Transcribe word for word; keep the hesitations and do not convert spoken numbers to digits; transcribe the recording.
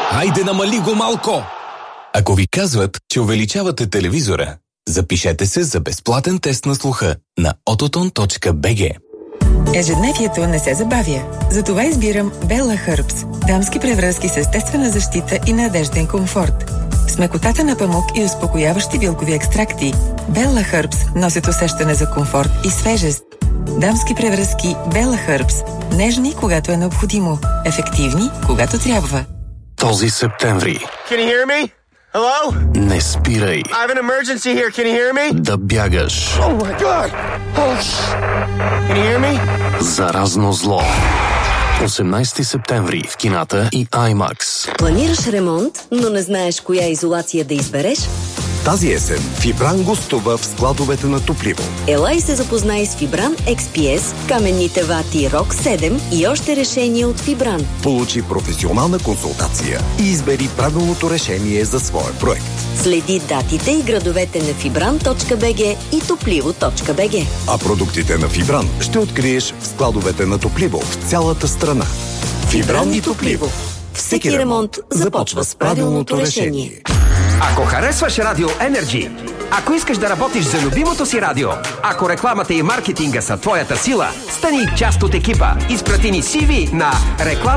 Хайде, намали го малко! Ако ви казват, че увеличавате телевизора, запишете се за безплатен тест на слуха на ототон точка би джи. Ежедневието не се забавя. Затова избирам Bella Herbs. Дамски превръзки с естествена защита и надежден комфорт. С мекотата на памук и успокояващи билкови екстракти, Bella Herbs носят усещане за комфорт и свежест. Дамски превръзки Bella Herbs. Нежни, когато е необходимо. Ефективни, когато трябва. Този септември. Can you hear me? Hello? Не спирай. I have an emergency here. Can you hear me? Да бягаш. Oh my God! Oh, sh- Can you hear me? Заразно зло. осемнайсети септември в кината и IMAX. Планираш ремонт, но не знаеш коя изолация да избереш? Тази есен Фибран гостува в складовете на Топливо. Ела и се запознай с Фибран Екс Пи Ес, каменните вати Рок седем и още решения от Фибран. Получи професионална консултация и избери правилното решение за своя проект. Следи датите и градовете на фибран точка би джи и топливо точка би джи. А продуктите на Фибран ще откриеш в складовете на Топливо в цялата страна. Фибран и Топливо. Всеки ремонт започва с правилното решение. Ако харесваш Радио Енерджи, ако искаш да работиш за любимото си радио, ако рекламата и маркетинга са твоята сила, стани част от екипа. Изпрати ни си ви на реклама